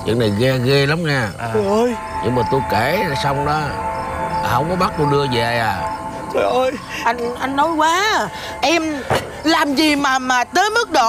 Chuyện này ghê ghê lắm nha. Trời ơi. Nhưng mà tôi kể là xong đó, không có bắt tôi đưa về à. Trời ơi. Anh nói quá. Em làm gì mà tới mức độ